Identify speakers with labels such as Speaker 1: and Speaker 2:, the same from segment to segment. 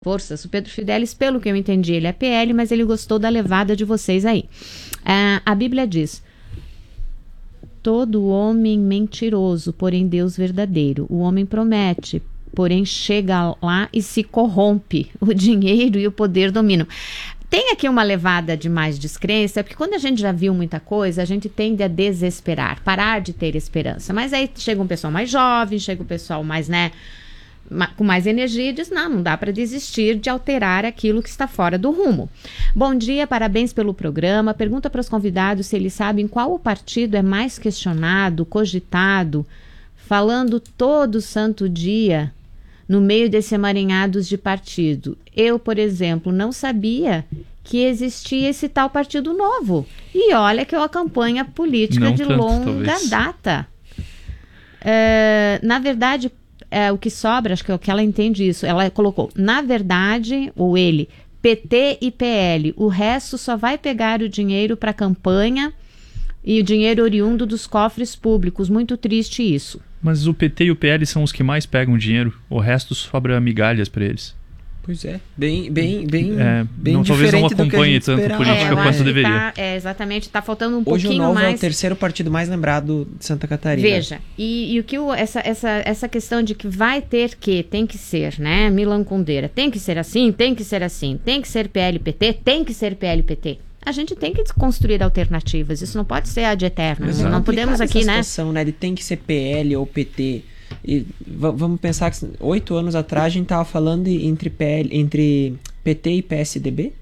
Speaker 1: forças. O Pedro Fidelis, pelo que eu entendi, ele é PL, mas ele gostou da levada de vocês aí. A Bíblia diz: todo homem mentiroso, porém Deus verdadeiro. O homem promete, porém chega lá e se corrompe. O dinheiro e o poder dominam. Tem aqui uma levada de mais descrença, porque quando a gente já viu muita coisa, a gente tende a desesperar, parar de ter esperança. Mas aí chega um pessoal mais jovem, chega um pessoal mais, com mais energia e diz, não dá para desistir de alterar aquilo que está fora do rumo. Bom dia, parabéns pelo programa. Pergunta para os convidados se eles sabem qual o partido é mais questionado, cogitado, falando todo santo dia no meio desse emaranhados de partido. Eu, por exemplo, não sabia que existia esse tal Partido Novo. E olha que é uma campanha política não de tanto, longa talvez. Data. Na verdade, o que sobra, acho que é o que ela entende isso, ela colocou, na verdade, ou ele, PT e PL, o resto só vai pegar o dinheiro para a campanha e o dinheiro oriundo dos cofres públicos. Muito triste isso.
Speaker 2: Mas o PT e o PL são os que mais pegam dinheiro, o resto sobra migalhas para eles.
Speaker 3: Pois é, bem
Speaker 2: talvez não acompanhe tanto política quanto deveria.
Speaker 1: Exatamente, está faltando um
Speaker 3: Hoje
Speaker 1: pouquinho mais. Hoje
Speaker 3: o Novo é o terceiro partido mais lembrado de Santa Catarina.
Speaker 1: Veja, e o que essa questão de que tem que ser, né, Milan Kundera, tem que ser assim, tem que ser assim, tem que ser PL-PT, tem que ser PL-PT. A gente tem que construir alternativas, isso não pode ser ad eterno, não podemos aqui, né?
Speaker 3: Situação, né, de tem que ser PL ou PT. E vamos pensar que 8 anos atrás a gente estava falando entre PT e PSDB?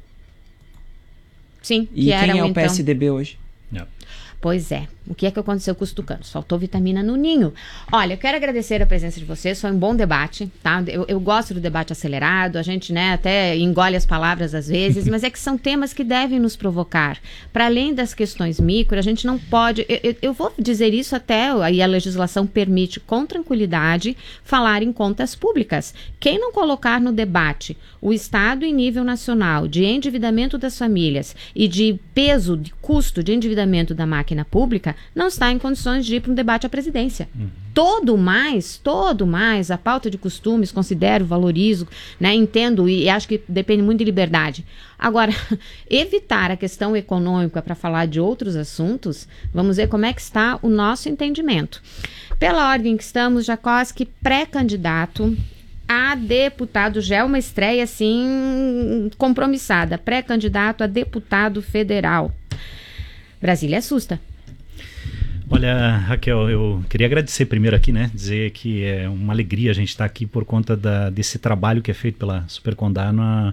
Speaker 1: Sim.
Speaker 3: E quem é o PSDB hoje?
Speaker 1: Pois é. O que é que aconteceu com os tucanos? Faltou vitamina no ninho. Olha, eu quero agradecer a presença de vocês, foi um bom debate, tá? Eu gosto do debate acelerado, a gente, né, até engole as palavras às vezes, mas é que são temas que devem nos provocar. Para além das questões micro, a gente não pode... Eu vou dizer isso até, aí a legislação permite, com tranquilidade, falar em contas públicas. Quem não colocar no debate o Estado em nível nacional de endividamento das famílias e de peso, de custo de endividamento da máquina pública, não está em condições de ir para um debate à presidência. Todo mais, a pauta de costumes, considero, valorizo, né, entendo e acho que depende muito de liberdade. Agora, evitar a questão econômica para falar de outros assuntos, vamos ver como é que está o nosso entendimento. Pela ordem que estamos, Jacoski, pré-candidato a deputado, já é uma estreia assim compromissada, pré-candidato a deputado federal. Brasília assusta.
Speaker 4: Olha, Raquel, eu queria agradecer primeiro aqui, né, dizer que é uma alegria a gente estar aqui por conta desse trabalho que é feito pela Supercondar na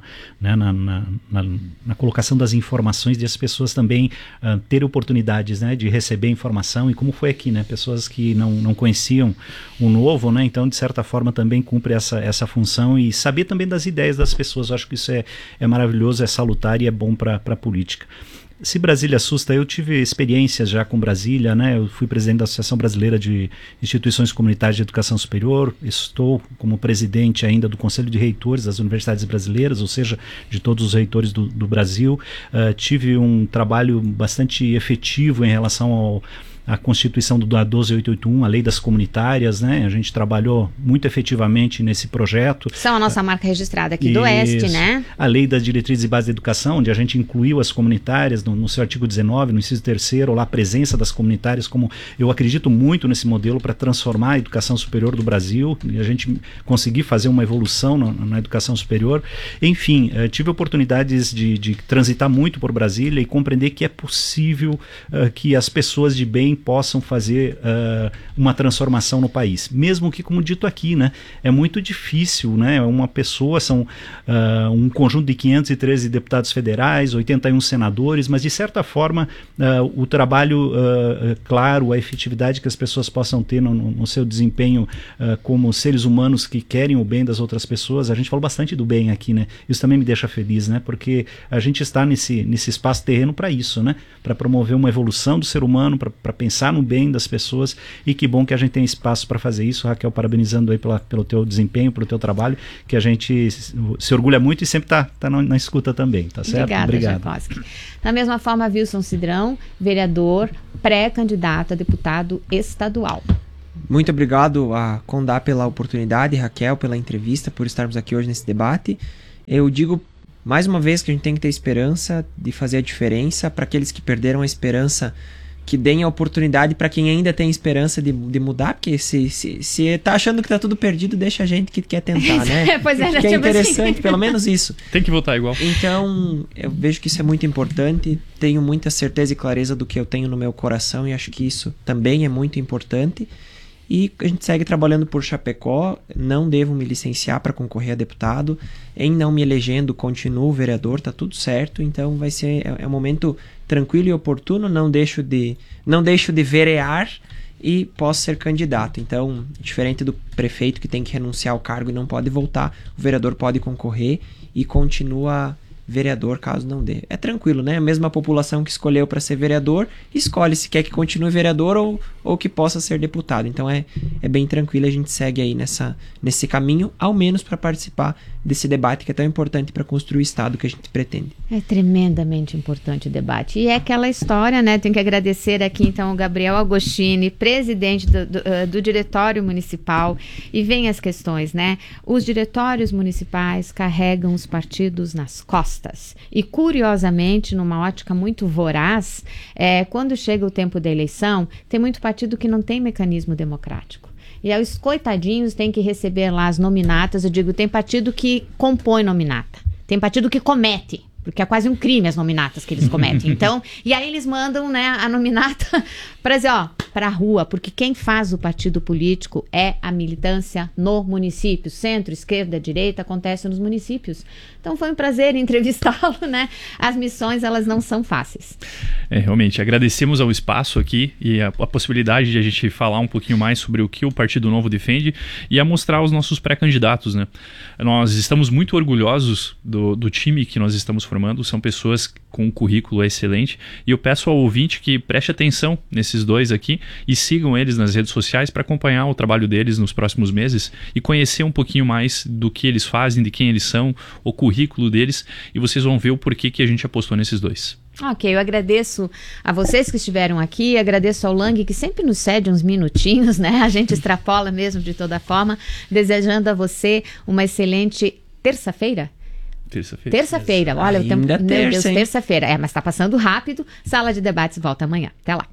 Speaker 4: colocação das informações, de as pessoas também terem oportunidades, né, de receber informação, e como foi aqui, né, pessoas que não conheciam o Novo, né, então de certa forma também cumpre essa função, e saber também das ideias das pessoas. Eu acho que isso é maravilhoso, é salutar e é bom para a política. Se Brasília assusta, eu tive experiências já com Brasília, né? Eu fui presidente da Associação Brasileira de Instituições Comunitárias de Educação Superior, estou como presidente ainda do Conselho de Reitores das Universidades Brasileiras, ou seja, de todos os reitores do Brasil. Tive um trabalho bastante efetivo em relação a Constituição da 12881, a Lei das Comunitárias, né? A gente trabalhou muito efetivamente nesse projeto.
Speaker 1: São a nossa marca registrada aqui do Oeste, né?
Speaker 4: A Lei das Diretrizes e Bases da Educação, onde a gente incluiu as comunitárias no seu artigo 19, no inciso 3º, lá a presença das comunitárias, como eu acredito muito nesse modelo para transformar a educação superior do Brasil, e a gente conseguir fazer uma evolução na educação superior. Enfim, tive oportunidades de transitar muito por Brasília e compreender que é possível que as pessoas de bem possam fazer uma transformação no país, mesmo que, como dito aqui, né, é muito difícil, né, uma pessoa, são um conjunto de 513 deputados federais, 81 senadores, mas de certa forma o trabalho claro, a efetividade que as pessoas possam ter no seu desempenho como seres humanos que querem o bem das outras pessoas. A gente falou bastante do bem aqui, né, isso também me deixa feliz, né, porque a gente está nesse espaço terreno para isso, né, para promover uma evolução do ser humano, para pensar no bem das pessoas, e que bom que a gente tem espaço para fazer isso. Raquel, parabenizando aí pelo teu desempenho, pelo teu trabalho, que a gente se orgulha muito e sempre tá na escuta também, tá certo?
Speaker 1: Obrigada, Jacoski. Da mesma forma, Wilson Cidrão, vereador, pré-candidato a deputado estadual.
Speaker 3: Muito obrigado a Condá pela oportunidade, Raquel, pela entrevista, por estarmos aqui hoje nesse debate. Eu digo mais uma vez que a gente tem que ter esperança de fazer a diferença. Para aqueles que perderam a esperança, que deem a oportunidade para quem ainda tem esperança de mudar, porque se tá achando que tá tudo perdido, deixa a gente que quer tentar, né?
Speaker 1: Pois é,
Speaker 3: que é interessante, assim. Pelo menos isso.
Speaker 2: Tem que votar igual.
Speaker 3: Então, eu vejo que isso é muito importante, tenho muita certeza e clareza do que eu tenho no meu coração e acho que isso também é muito importante. E a gente segue trabalhando por Chapecó, não devo me licenciar para concorrer a deputado, em não me elegendo continuo vereador, tá tudo certo, então vai ser um momento tranquilo e oportuno, não deixo de verear e posso ser candidato. Então, diferente do prefeito que tem que renunciar ao cargo e não pode voltar, o vereador pode concorrer e continua vereador caso não dê. É tranquilo, né? A mesma população que escolheu para ser vereador, escolhe se quer que continue vereador ou que possa ser deputado. Então é bem tranquilo, a gente segue aí nesse caminho, ao menos para participar desse debate que é tão importante para construir o Estado que a gente pretende.
Speaker 1: É tremendamente importante o debate. E é aquela história, né? Tenho que agradecer aqui então o Gabriel Agostini, presidente do Diretório Municipal. E vem as questões, né? Os diretórios municipais carregam os partidos nas costas. E curiosamente, numa ótica muito voraz, quando chega o tempo da eleição, tem muito partido que não tem mecanismo democrático. E aí os coitadinhos têm que receber lá as nominatas. Eu digo, tem partido que compõe nominata, tem partido que comete, porque é quase um crime as nominatas que eles cometem. Então, e aí eles mandam, né, a nominata para dizer, para a rua, porque quem faz o partido político é a militância no município. Centro, esquerda, direita, acontece nos municípios. Então foi um prazer entrevistá-lo, né? As missões, elas não são fáceis.
Speaker 2: Realmente, agradecemos ao espaço aqui e a possibilidade de a gente falar um pouquinho mais sobre o que o Partido Novo defende e a mostrar os nossos pré-candidatos, né? Nós estamos muito orgulhosos do time que nós estamos formando, são pessoas com um currículo excelente e eu peço ao ouvinte que preste atenção nesses dois aqui e sigam eles nas redes sociais para acompanhar o trabalho deles nos próximos meses e conhecer um pouquinho mais do que eles fazem, de quem eles são, o currículo deles, e vocês vão ver o porquê que a gente apostou nesses dois.
Speaker 1: Ok, eu agradeço a vocês que estiveram aqui, agradeço ao Lang que sempre nos cede uns minutinhos, né? A gente extrapola mesmo de toda forma, desejando a você uma excelente terça-feira. Terça-feira, olha, o tempo, meu Deus, terça-feira. Mas tá passando rápido. Sala de Debates volta amanhã. Até lá.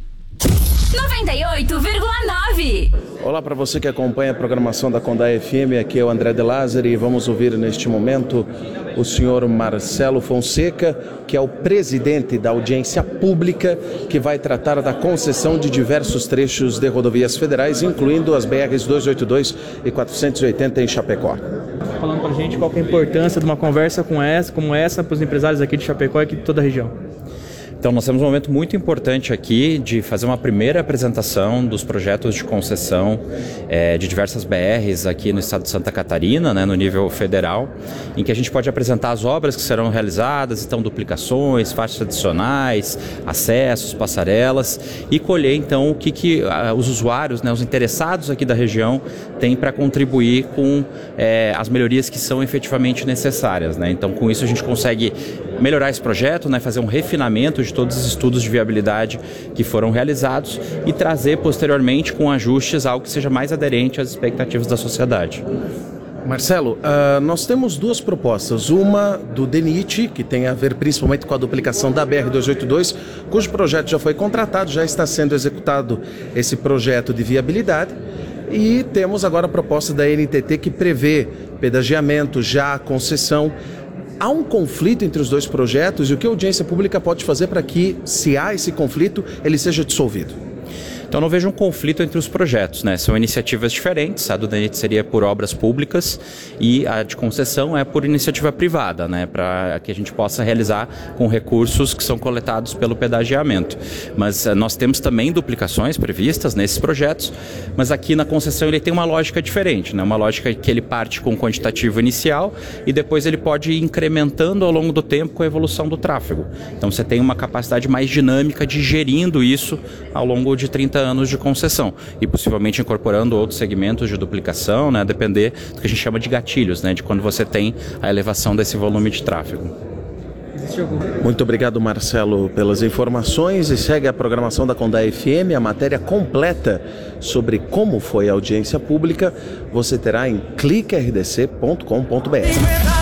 Speaker 5: 98,9.
Speaker 6: Olá para você que acompanha a programação da Condá FM, aqui é o André de Lázari e vamos ouvir neste momento o senhor Marcelo Fonseca, que é o presidente da audiência pública que vai tratar da concessão de diversos trechos de rodovias federais, incluindo as BRs 282 e 480 em Chapecó.
Speaker 7: Falando para a gente qual que é a importância de uma conversa como essa para os empresários aqui de Chapecó e aqui de toda a região.
Speaker 8: Então nós temos um momento muito importante aqui de fazer uma primeira apresentação dos projetos de concessão de diversas BRs aqui no estado de Santa Catarina, né, no nível federal, em que a gente pode apresentar as obras que serão realizadas, então duplicações, faixas adicionais, acessos, passarelas, e colher então o que os usuários, né, os interessados aqui da região têm para contribuir com as melhorias que são efetivamente necessárias, né? Então com isso a gente consegue melhorar esse projeto, né, fazer um refinamento de todos os estudos de viabilidade que foram realizados e trazer posteriormente com ajustes algo que seja mais aderente às expectativas da sociedade.
Speaker 6: Marcelo, nós temos duas propostas, uma do DENIT, que tem a ver principalmente com a duplicação da BR-282, cujo projeto já foi contratado, já está sendo executado esse projeto de viabilidade, e temos agora a proposta da NTT que prevê pedagiamento, já concessão. Há um conflito entre os dois projetos e o que a audiência pública pode fazer para que, se há esse conflito, ele seja dissolvido?
Speaker 8: Então não vejo um conflito entre os projetos, né? São iniciativas diferentes, a do DENIT seria por obras públicas e a de concessão é por iniciativa privada, né? Para que a gente possa realizar com recursos que são coletados pelo pedagiamento. Mas nós temos também duplicações previstas nesses projetos, mas aqui na concessão ele tem uma lógica diferente, né? Uma lógica que ele parte com um quantitativo inicial e depois ele pode ir incrementando ao longo do tempo com a evolução do tráfego. Então você tem uma capacidade mais dinâmica de gerindo isso ao longo de 30 anos de concessão e possivelmente incorporando outros segmentos de duplicação, né, a depender do que a gente chama de gatilhos, né, de quando você tem a elevação desse volume de tráfego.
Speaker 6: Muito obrigado, Marcelo, pelas informações, e segue a programação da Condá FM, a matéria completa sobre como foi a audiência pública você terá em cliquerdc.com.br.